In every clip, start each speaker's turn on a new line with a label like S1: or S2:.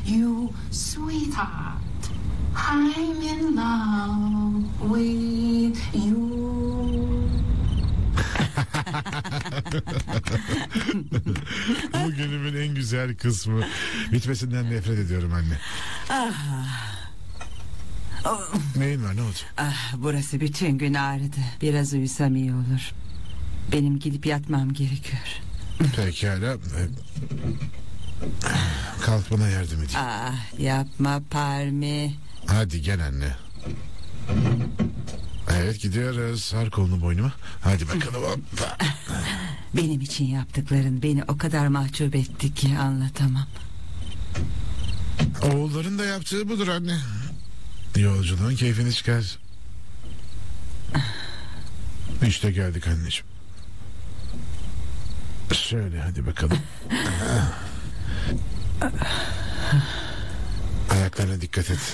S1: you, sweetheart. I'm in love with you.
S2: Bu günümün en güzel kısmı. Bitmesinden nefret ediyorum anne. Neyin var, ne oldu?
S3: Burası bütün gün ağrıdı. Biraz uyusam iyi olur. Benim gidip yatmam gerekiyor.
S2: Pekala. Kalk bana yardım edeyim.
S3: Yapma Parmi.
S2: Hadi gel anne. Evet, gidiyoruz. Sar kolunu boynuma. Hadi bakalım.
S3: Benim için yaptıkların beni o kadar mahcup etti ki anlatamam.
S2: Oğulların da yaptığı budur anne. Yolculuğun keyfini çıkar. İşte geldik anneciğim. Şöyle hadi bakalım. Ayaklarına dikkat et.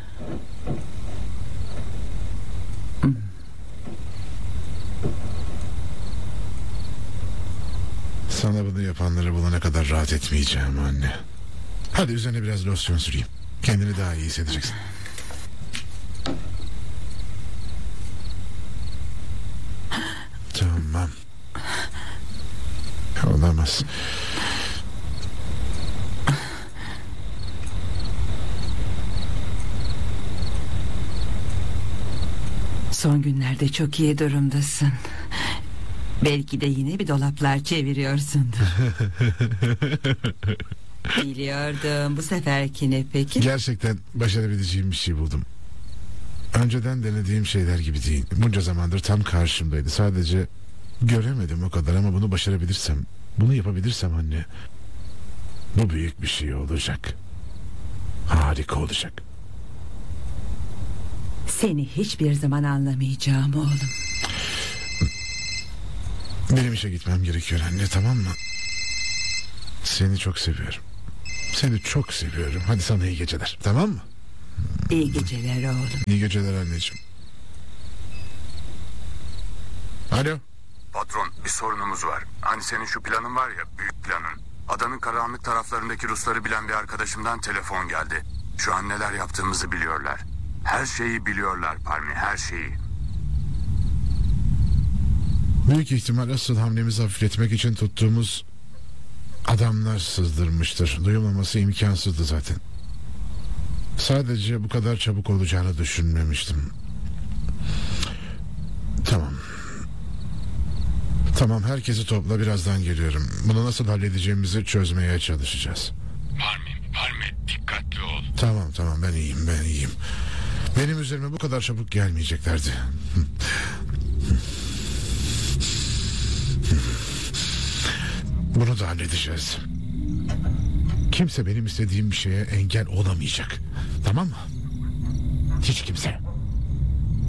S2: Sana bunu yapanları bulana kadar rahat etmeyeceğim anne. Hadi üzerine biraz losyon süreyim. Kendini daha iyi hissedeceksin. Tamam. Olamaz.
S3: Son günlerde çok iyi durumdasın. Belki de yine bir dolaplar çeviriyorsundur. Biliyordum. Bu seferki ne peki?
S2: Gerçekten başarabileceğim bir şey buldum. Önceden denediğim şeyler gibi değil. Bunca zamandır tam karşımdaydı. Sadece göremedim o kadar, ama bunu başarabilirsem, bunu yapabilirsem anne, bu büyük bir şey olacak. Harika olacak.
S3: Seni hiçbir zaman anlamayacağım oğlum.
S2: Benim işe gitmem gerekiyor anne, tamam mı? Seni çok seviyorum. Seni çok seviyorum. Hadi sana iyi geceler, tamam mı?
S3: İyi geceler oğlum.
S2: İyi geceler anneciğim. Alo.
S4: Patron, bir sorunumuz var. Hani senin şu planın var ya, büyük planın. Adanın karanlık taraflarındaki Rusları bilen bir arkadaşımdan telefon geldi. Şu an neler yaptığımızı biliyorlar. Her şeyi biliyorlar Parmi, her şeyi.
S2: Büyük ihtimal asıl hamlemizi hafifletmek için tuttuğumuz adamlar sızdırmıştır. Duyulmaması imkansızdı zaten. Sadece bu kadar çabuk olacağını düşünmemiştim. Tamam, herkesi topla, birazdan geliyorum. Bunu nasıl halledeceğimizi çözmeye çalışacağız.
S4: Parmi dikkatli ol.
S2: Tamam, ben iyiyim. Benim üzerime bu kadar çabuk gelmeyeceklerdi. Bunu da halledeceğiz. Kimse benim istediğim bir şeye engel olamayacak. Tamam mı? Hiç kimse.